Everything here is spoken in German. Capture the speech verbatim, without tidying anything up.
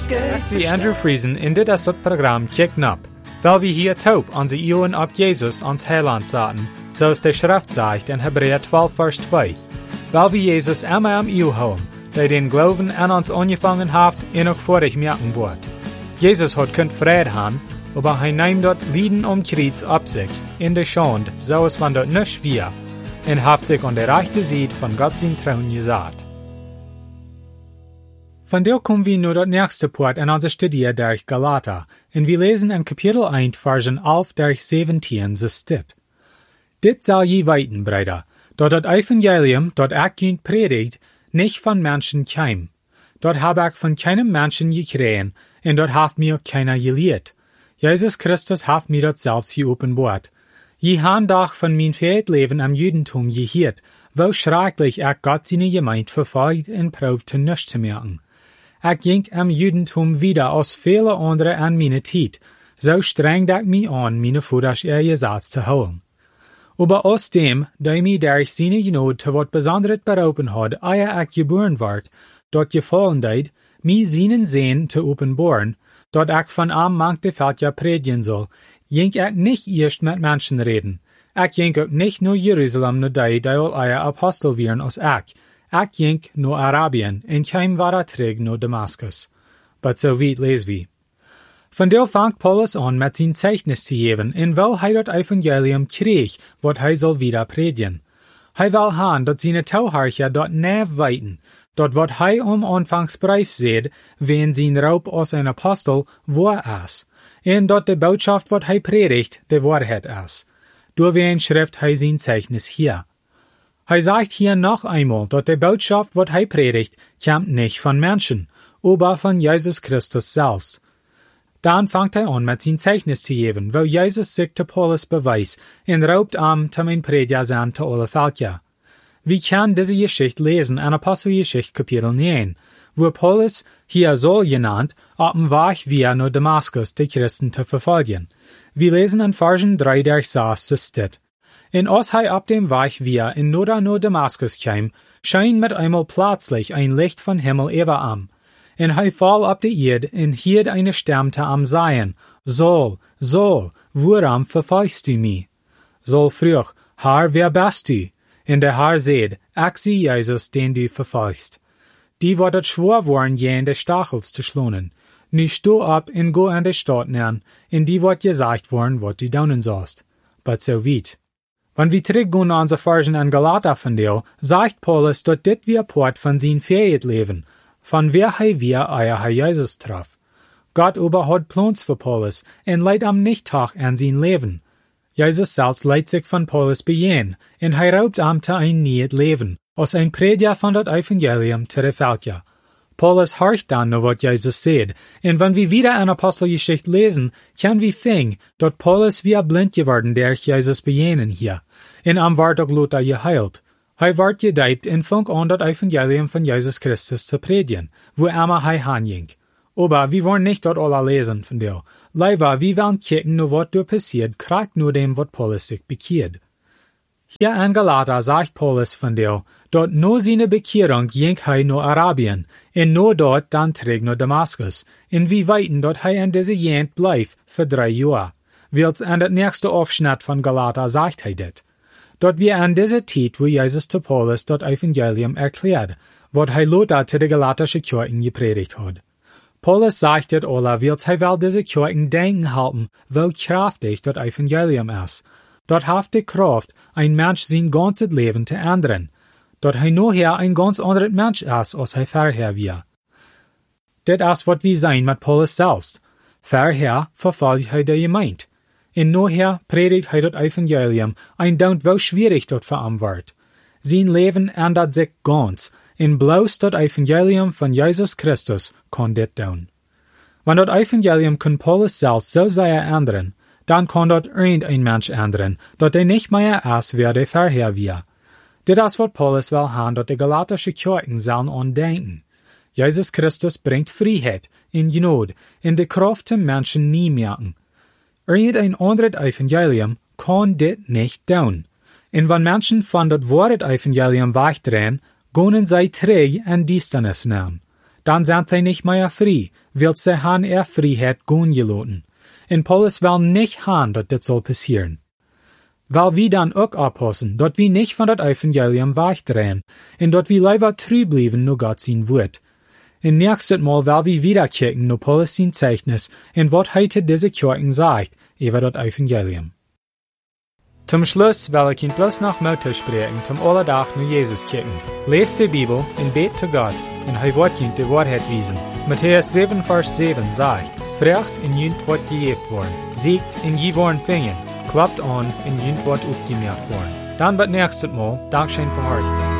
Ik zie Andrew Friesen in dit is dat programma Kijk Nap. Weil wir hier taub onze Ohren op Jesus ans Heiland zaten, zoals de Schrift zegt in Hebräer twaalf vers twee. Weil wir Jesus immer am Ohr houden, der den Glauben an uns angefangen hat en ook vorig merken wird. Jesus hat kunt Frieden haben, aber hij nimmt dort Lieden um Kreuz ab sich, in der Schande, so es von dort nicht wir, und haft sich an der rechten Seite von Gott sein Thron gesagt. Von der kommen wir nur das nächste Part in unserer Studie durch Galater, und wir lesen in Kapitel eins, Versen elf durch siebzehn, so steht. Dit soll je weiten, Brüder, dort das Evangelium, dort ich predigt, nicht von Menschen keim. Dort habe ich von keinem Menschen gekriegt, und dort haft mir keiner gelehrt. Jesus Christus haft mir dort selbst geopenbart. Je han doch von mein Leben am Judentum gehört, wo schrecklich ich Gott seine Gemeinde verfolgt und probt nicht zu merken. Ich ging am Judentum wieder aus vielen anderen an meine Zeit, so streng ich mich an, meine Futters ihr Gesetz zu holen. Aber aus dem, da mich durch seine Gnade zu wat Besonderes berufen hat, ehe ich geboren ward, dort gefallen deid, mi seinen Sehen zu offenbaren, dort ich von am mankte Völker predigen soll, ging ich nicht erst mit Menschen reden. Ich ging auch nicht nur Jerusalem nur die, die all eure Apostel wären als ich. Ich ging nur Arabien, und kein war träg nur Damaskus. But so weit les wir. Von der fängt Paulus an, mit sein Zeichnis zu geben, in wo er das Evangelium krieg, wat er soll wieder predigen. Er will han, dat seine Tauharcher dort näh weiten, dort wat er um Anfangsbrief seht, wen sein Raub aus ein Apostel war es, und dort die Botschaft, wat er predigt, die Wahrheit es. Durch wen Schrift er sein Zeichnis hier. Er sagt hier noch einmal, dass die Botschaft, wat er predigt, kommt nicht von Menschen, aber von Jesus Christus selbst. Dann fängt er an, mit sein Zeichnis zu geben, wo Jesus sich zu Paulus beweist, und raubt am zu mein Prediger sein zu alle Völker. Wir können diese Geschichte lesen in Apostelgeschichte Kapitel neun, wo Paulus, hier Saul genannt, auf dem Weg via nach Damaskus die Christen zu verfolgen. Wir lesen in Versen drei durch sechs, so steht. In als hij op dem Weg via in Noda nur Damaskus kam, scheint mit einmal plötzlich ein Licht von Himmel über am. En hij fall op de Erde en hierd eine Stimme te am sagen, Saul, Saul, woran verfolgst du mich? Saul frug, Herr, wer bist du? En der Herr seht, ich zie Jesus, den du verfolgst. Die wordt het schwor worden, je in de Stachels zu schlonen. Nu sto op en go an de Stadt nern, en die wordt gesagt worden, wat du daunen sollst. But so weit. Wenn wir zurückgehen an unsere Versen an Galater von dir, sagt Paulus, dass dit wir Port von sein Fähigkeit von wer hei wir euer Herr Jesus traf. Gott aber hat Plans für Paulus, und leidt am nicht Tag an sein Leben. Jesus selbst leidt sich von Paulus bejehen, und er raubt am zu ein neues Leben, aus ein Prediger von dat Evangelium zu der Völker. Paulus horcht dann nur, was Jesus sagt, und wenn wir wieder eine Apostelgeschichte lesen, können wir fing, dort Paulus wie blind geworden, der Jesus bejenen hier, und am ward auch Luther geheilt. Er ward gedeibt und fing an, das Evangelium von Jesus Christus zu predigen, wo immer er hinging. Aber wir wollen nicht dort alle lesen von dir. Leider, wir wollen kicken, nur was dort passiert, kriegt nur dem, was Paulus sich bekehrt. Hier in Galater sagt Paulus von dir, dort nur seine Bekehrung ging er nur Arabien, und nur dort dann trägt nur Damaskus, in wie weiten dort er in diese Gegend bleibt für drei Jahre. Wils an das nächste Aufschnitt von Galater sagt er das. Dort wir an dieser Zeit, wo Jesus zu Paulus dort Evangelium erklärt, wat er Luther zu der Galatische Kirchen gepredigt hat. Paulus sagt das alle, wils er will diese Kirchen denken halten, wie kraftig dort Evangelium ist. Dort haft die Kraft, ein Mensch sein ganzes Leben zu ändern. Dort er nachher ein ganz anderer Mensch ist, als er vorher war. Das ist, was wir sein mit Paulus selbst. Vorher verfolgt er die Gemeinde. Und nachher predigt er das Evangelium, ein Daunt, wo schwierig dort für ihn wird. Sein Leben ändert sich ganz, und bloß das Evangelium von Jesus Christus kann das tun. Wenn das Evangelium kann Paulus selbst so sehr ändern, dann kann dort irgendein Mensch ändern, dort er nicht mehr ist, wer der vorher war. Das ist, was Paulus will haben, dort die Galatische Kirchen sollen andenken. Jesus Christus bringt Freiheit, in Gnade, in die Kraft zum Menschen nie merken. Irgendein anderes Evangelium kann dit nicht tun. Und wenn Menschen von dort Wort Evangelium wegdrehen, gehen sie träg an Distanz nehmen. dann sind sie nicht mehr frei, weil sie han er Freiheit gehen gelaten. En Paulus will nicht han, dat dit soll passieren. Weil wir dann auch aufpassen, dort wir nicht von dat Evangelium wegdrehen, und dort wir lieber treu bleiben nur Gott sein Wort. In nächstes Mal will wir wieder kicken nur Paulus sein Zeichnis, und was heute diese Kirchen sagt, über dat Evangelium. Zum Schluss will ich ihn bloß noch Mutter sprechen, zum Allerdach nur Jesus kicken. Lest die Bibel und bet zu Gott, und er wird ihn die Wahrheit wiesen. Matthäus sieben, Vers sieben sagt, Frecht in jünt wird gejeft worden, siegt in je worden fingen, klappt an in jünt wird aufgemerkt worden. Dann wird nächstes Mal, Dankeschön für euch.